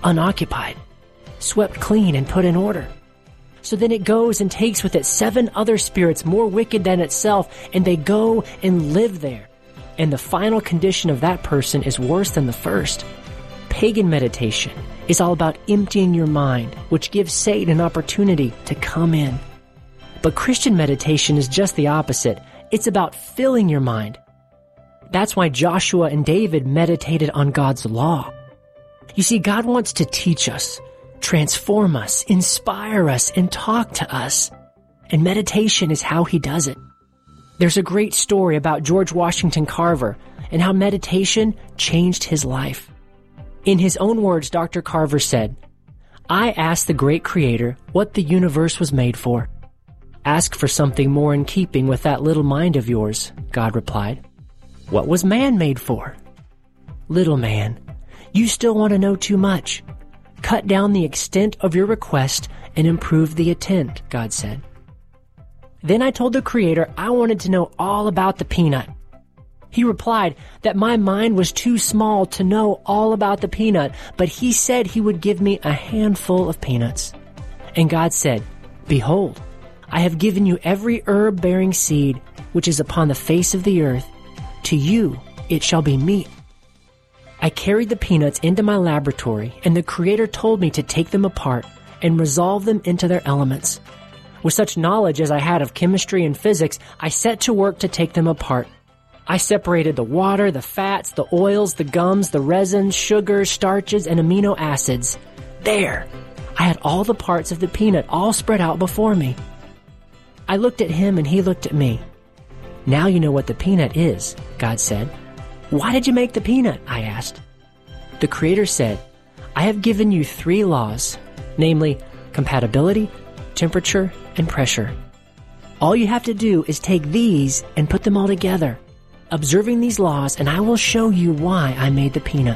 unoccupied, swept clean and put in order. So then it goes and takes with it 7 other spirits more wicked than itself, and they go and live there. And the final condition of that person is worse than the first. Pagan meditation is all about emptying your mind, which gives Satan an opportunity to come in. But Christian meditation is just the opposite. It's about filling your mind. That's why Joshua and David meditated on God's law. You see, God wants to teach us, transform us, inspire us, and talk to us. And meditation is how he does it. There's a great story about George Washington Carver and how meditation changed his life. In his own words, Dr. Carver said, "I asked the great Creator what the universe was made for." "Ask for something more in keeping with that little mind of yours," God replied. "What was man made for?" "Little man, you still want to know too much. Cut down the extent of your request and improve the intent," God said. Then I told the Creator I wanted to know all about the peanut. He replied that my mind was too small to know all about the peanut, but he said he would give me a handful of peanuts. And God said, "Behold, I have given you every herb-bearing seed which is upon the face of the earth. To you it shall be meat." I carried the peanuts into my laboratory, and the Creator told me to take them apart and resolve them into their elements. With such knowledge as I had of chemistry and physics, I set to work to take them apart. I separated the water, the fats, the oils, the gums, the resins, sugars, starches, and amino acids. There! I had all the parts of the peanut all spread out before me. I looked at him and he looked at me. "Now you know what the peanut is," God said. "Why did you make the peanut?" I asked. The Creator said, "I have given you 3 laws, namely compatibility, temperature, and pressure. All you have to do is take these and put them all together, observing these laws, and I will show you why I made the peanut."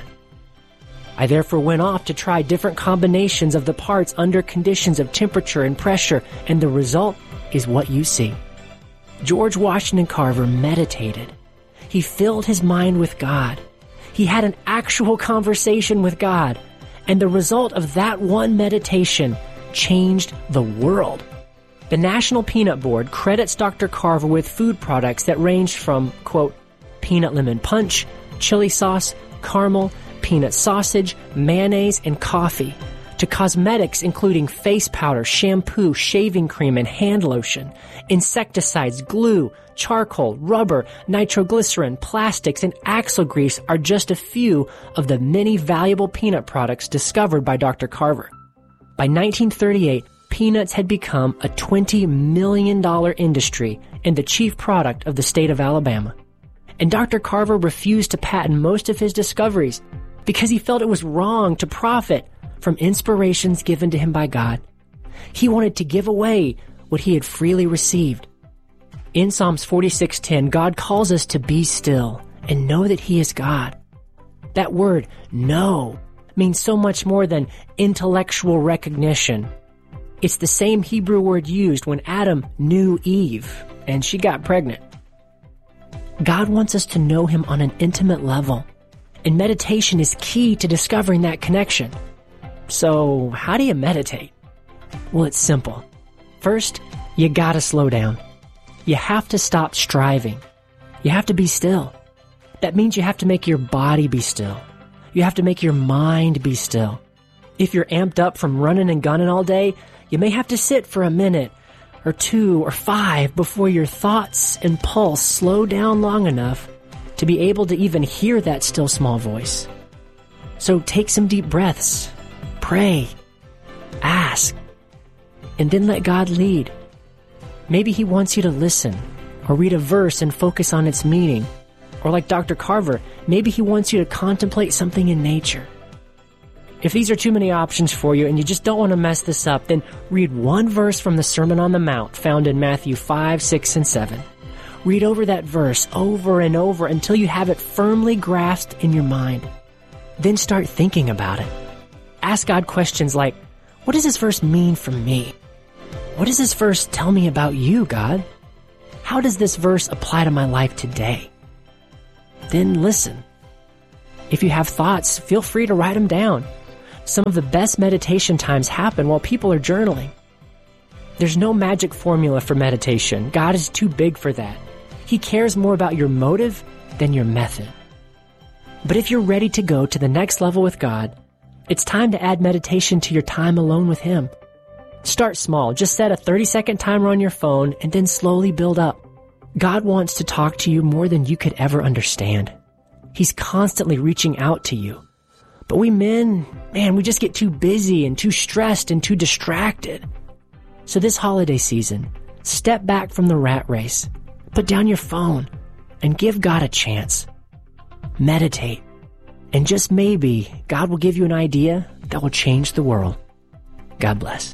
I therefore went off to try different combinations of the parts under conditions of temperature and pressure, and the result is what you see. George Washington Carver meditated. He filled his mind with God. He had an actual conversation with God, and the result of that one meditation changed the world. The National Peanut Board credits Dr. Carver with food products that ranged from, quote, peanut lemon punch, chili sauce, caramel, peanut sausage, mayonnaise, and coffee, to cosmetics including face powder, shampoo, shaving cream, and hand lotion, insecticides, glue, charcoal, rubber, nitroglycerin, plastics, and axle grease are just a few of the many valuable peanut products discovered by Dr. Carver. By 1938, peanuts had become a $20 million industry and the chief product of the state of Alabama. And Dr. Carver refused to patent most of his discoveries because he felt it was wrong to profit from inspirations given to him by God. He wanted to give away what he had freely received. In Psalms 46:10, God calls us to be still and know that he is God. That word, know, means so much more than intellectual recognition. It's the same Hebrew word used when Adam knew Eve and she got pregnant. God wants us to know him on an intimate level, and meditation is key to discovering that connection. So, how do you meditate? Well, it's simple. First, you gotta slow down. You have to stop striving. You have to be still. That means you have to make your body be still. You have to make your mind be still. If you're amped up from running and gunning all day, you may have to sit for a minute or 2 or 5 before your thoughts and pulse slow down long enough to be able to even hear that still small voice. So take some deep breaths, pray, ask, and then let God lead. Maybe he wants you to listen or read a verse and focus on its meaning. Or like Dr. Carver, maybe he wants you to contemplate something in nature. If these are too many options for you and you just don't want to mess this up, then read one verse from the Sermon on the Mount found in Matthew 5, 6, and 7. Read over that verse over and over until you have it firmly grasped in your mind. Then start thinking about it. Ask God questions like, what does this verse mean for me? What does this verse tell me about you, God? How does this verse apply to my life today? Then listen. If you have thoughts, feel free to write them down. Some of the best meditation times happen while people are journaling. There's no magic formula for meditation. God is too big for that. He cares more about your motive than your method. But if you're ready to go to the next level with God, it's time to add meditation to your time alone with Him. Start small. Just set a 30-second timer on your phone and then slowly build up. God wants to talk to you more than you could ever understand. He's constantly reaching out to you. But we men, we just get too busy and too stressed and too distracted. So this holiday season, step back from the rat race, put down your phone, and give God a chance. Meditate. And just maybe, God will give you an idea that will change the world. God bless.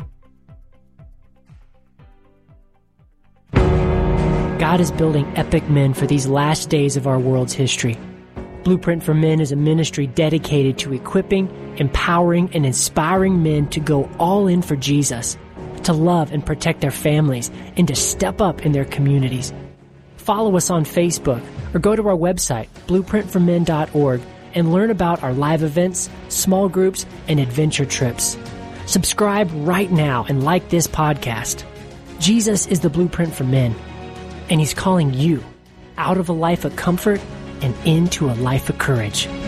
God is building epic men for these last days of our world's history. Blueprint for Men is a ministry dedicated to equipping, empowering, and inspiring men to go all in for Jesus, to love and protect their families, and to step up in their communities. Follow us on Facebook or go to our website, blueprintformen.org, and learn about our live events, small groups, and adventure trips. Subscribe right now and like this podcast. Jesus is the blueprint for men, and He's calling you out of a life of comfort and into a life of courage.